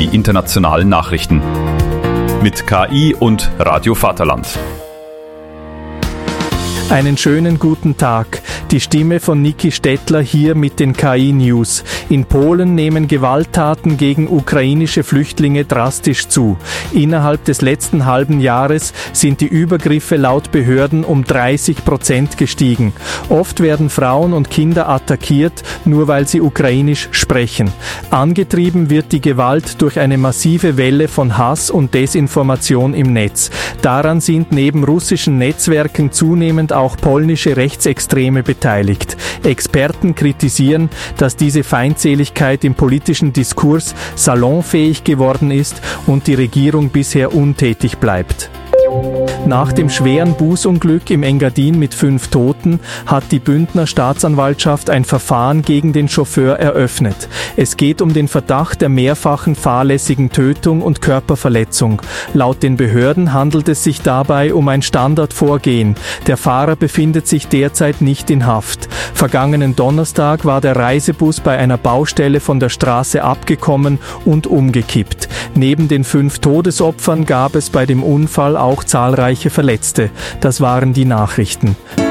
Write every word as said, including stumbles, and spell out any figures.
die internationalen Nachrichten. Mit K I und Radio Vaterland. Einen schönen guten Tag. Die Stimme von Niki Stettler hier mit den K I-News. In Polen nehmen Gewalttaten gegen ukrainische Flüchtlinge drastisch zu. Innerhalb des letzten halben Jahres sind die Übergriffe laut Behörden um dreißig Prozent gestiegen. Oft werden Frauen und Kinder attackiert, nur weil sie ukrainisch sprechen. Angetrieben wird die Gewalt durch eine massive Welle von Hass und Desinformation im Netz. Daran sind neben russischen Netzwerken zunehmend auch polnische Rechtsextreme beteiligt. Experten kritisieren, dass diese Feindseligkeit im politischen Diskurs salonfähig geworden ist und die Regierung bisher untätig bleibt. Nach dem schweren Busunglück im Engadin mit fünf Toten hat die Bündner Staatsanwaltschaft ein Verfahren gegen den Chauffeur eröffnet. Es geht um den Verdacht der mehrfachen fahrlässigen Tötung und Körperverletzung. Laut den Behörden handelt es sich dabei um ein Standardvorgehen. Der Fahrer befindet sich derzeit nicht in Haft. Vergangenen Donnerstag war der Reisebus bei einer Baustelle von der Straße abgekommen und umgekippt. Neben den fünf Todesopfern gab es bei dem Unfall auch zahlreiche Verletzte. Das waren die Nachrichten.